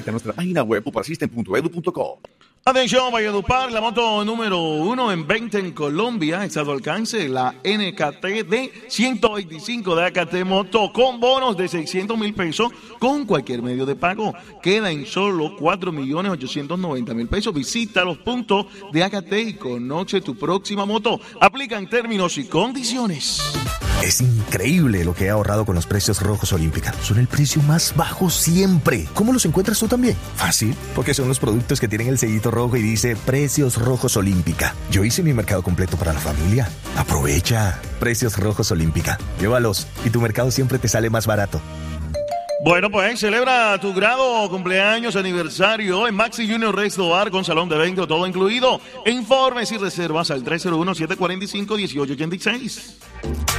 Visita nuestra página web uprasystem.edu.co. Atención, Valledupar, la moto número 1 en venta en Colombia está a tu alcance, la NKT 125 de AKT Moto, con bonos de 600,000 pesos con cualquier medio de pago. Queda en solo 4,890,000 pesos. Visita los puntos de AKT y conoce tu próxima moto. Aplican términos y condiciones. Es increíble lo que he ahorrado con los precios rojos Olímpica. Son el precio más bajo siempre. ¿Cómo los encuentras tú también? Fácil, porque son los productos que tienen el sellito rojo y dice Precios Rojos Olímpica. Yo hice mi mercado completo para la familia. Aprovecha. Precios Rojos Olímpica. Llévalos y tu mercado siempre te sale más barato. Bueno, pues celebra tu grado, cumpleaños, aniversario en Maxi Junior Resto Bar con salón de evento, todo incluido. Informes y reservas al 301-745-1886.